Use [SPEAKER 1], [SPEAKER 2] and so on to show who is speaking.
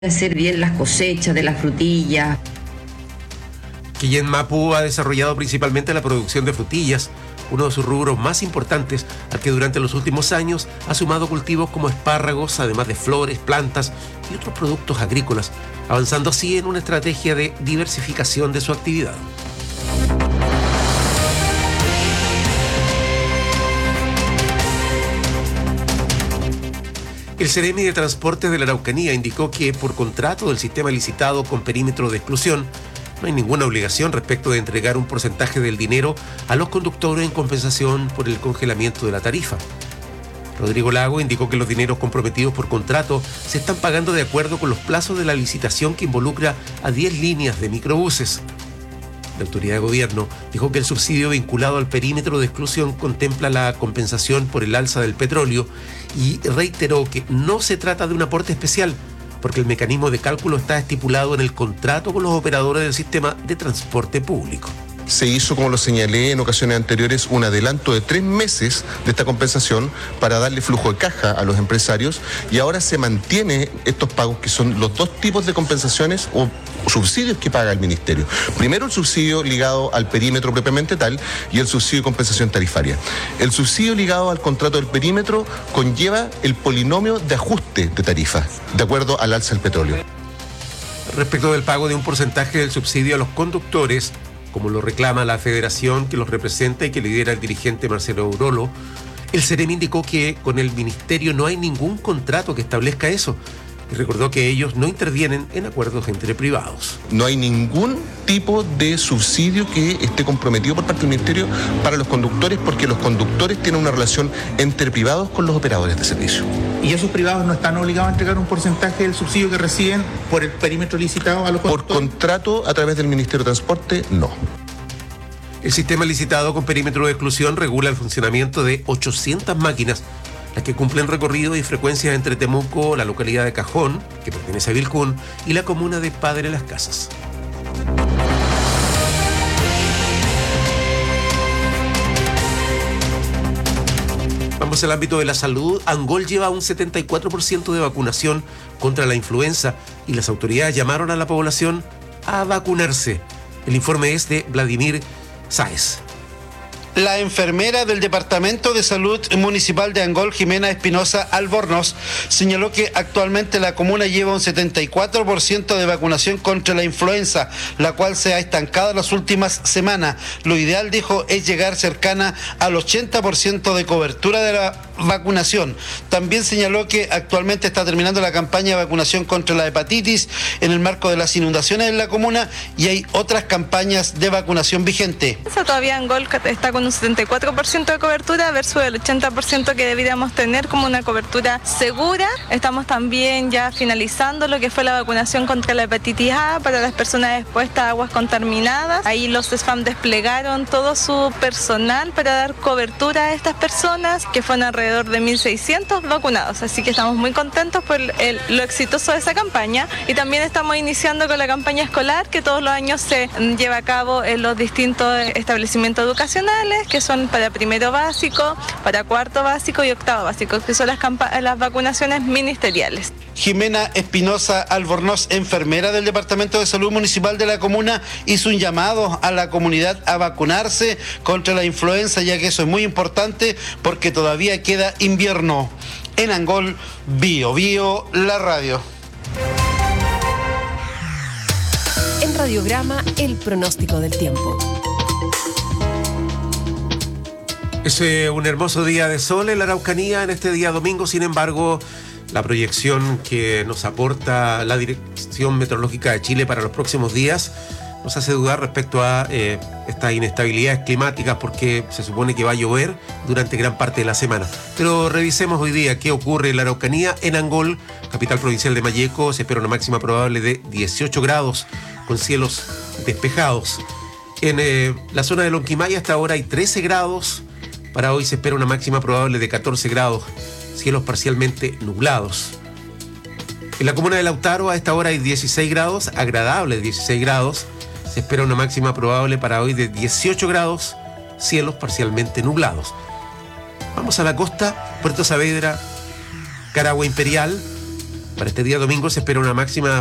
[SPEAKER 1] hacer bien las cosechas de las frutillas.
[SPEAKER 2] Quillén Mapu ha desarrollado principalmente la producción de frutillas, uno de sus rubros más importantes, al que durante los últimos años ha sumado cultivos como espárragos, además de flores, plantas y otros productos agrícolas, avanzando así en una estrategia de diversificación de su actividad. El Ceremi de Transportes de la Araucanía indicó que por contrato del sistema licitado con perímetro de exclusión, no hay ninguna obligación respecto de entregar un porcentaje del dinero a los conductores en compensación por el congelamiento de la tarifa. Rodrigo Lago indicó que los dineros comprometidos por contrato se están pagando de acuerdo con los plazos de la licitación que involucra a 10 líneas de microbuses. La autoridad de gobierno dijo que el subsidio vinculado al perímetro de exclusión contempla la compensación por el alza del petróleo y reiteró que no se trata de un aporte especial, porque el mecanismo de cálculo está estipulado en el contrato con los operadores del sistema de transporte público.
[SPEAKER 3] Se hizo, como lo señalé en ocasiones anteriores, un adelanto de 3 meses de esta compensación para darle flujo de caja a los empresarios, y ahora se mantiene estos pagos, que son los dos tipos de compensaciones o subsidios que paga el ministerio. Primero, el subsidio ligado al perímetro propiamente tal y el subsidio de compensación tarifaria. El subsidio ligado al contrato del perímetro conlleva el polinomio de ajuste de tarifas de acuerdo al alza del petróleo.
[SPEAKER 2] Respecto del pago de un porcentaje del subsidio a los conductores, como lo reclama la federación que los representa y que lidera el dirigente Marcelo Aurolo, el Ceremi indicó que con el ministerio no hay ningún contrato que establezca eso, y recordó que ellos no intervienen en acuerdos entre privados.
[SPEAKER 3] No hay ningún tipo de subsidio que esté comprometido por parte del ministerio para los conductores, porque los conductores tienen una relación entre privados con los operadores de servicio.
[SPEAKER 4] ¿Y esos privados no están obligados a entregar un porcentaje del subsidio que reciben por el perímetro licitado a los conductores?
[SPEAKER 3] Por contrato, a través del Ministerio de Transporte, no.
[SPEAKER 2] El sistema licitado con perímetro de exclusión regula el funcionamiento de 800 máquinas, las que cumplen recorrido y frecuencias entre Temuco, la localidad de Cajón, que pertenece a Vilcún, y la comuna de Padre Las Casas. Vamos al ámbito de la salud. Angol lleva un 74% de vacunación contra la influenza y las autoridades llamaron a la población a vacunarse. El informe es de Vladimir Sáez.
[SPEAKER 5] La enfermera del Departamento de Salud Municipal de Angol, Jimena Espinosa Albornoz, señaló que actualmente la comuna lleva un 74% de vacunación contra la influenza, la cual se ha estancado en las últimas semanas. Lo ideal, dijo, es llegar cercana al 80% de cobertura de la vacunación. También señaló que actualmente está terminando la campaña de vacunación contra la hepatitis en el marco de las inundaciones en la comuna y hay otras campañas de vacunación vigente.
[SPEAKER 6] Todavía Angol está con un 74% de cobertura versus el 80% que deberíamos tener como una cobertura segura. Estamos también ya finalizando lo que fue la vacunación contra la hepatitis A para las personas expuestas a aguas contaminadas. Ahí los SFAM desplegaron todo su personal para dar cobertura a estas personas, que fueron alrededor de 1.600 vacunados. Así que estamos muy contentos por lo exitoso de esa campaña, y también estamos iniciando con la campaña escolar que todos los años se lleva a cabo en los distintos establecimientos educacionales, que son para primero básico, para cuarto básico y octavo básico, que son las vacunaciones ministeriales.
[SPEAKER 5] Jimena Espinosa Albornoz, enfermera del Departamento de Salud Municipal de la comuna, hizo un llamado a la comunidad a vacunarse contra la influenza, ya que eso es muy importante porque todavía queda invierno. En Angol, Bio Bio, la radio.
[SPEAKER 7] En Radiograma, el pronóstico del tiempo.
[SPEAKER 2] Es un hermoso día de sol en la Araucanía en este día domingo. Sin embargo, la proyección que nos aporta la Dirección Meteorológica de Chile para los próximos días nos hace dudar respecto a estas inestabilidades climáticas, porque se supone que va a llover durante gran parte de la semana. Pero revisemos hoy día qué ocurre en la Araucanía. En Angol, capital provincial de Malleco, se espera una máxima probable de 18 grados con cielos despejados. En la zona de Lonquimay hasta ahora hay 13 grados. Para hoy se espera una máxima probable de 14 grados, cielos parcialmente nublados. En la comuna de Lautaro a esta hora hay 16 grados, agradables 16 grados. Se espera una máxima probable para hoy de 18 grados, cielos parcialmente nublados. Vamos a la costa, Puerto Saavedra, Caragua Imperial. Para este día domingo se espera una máxima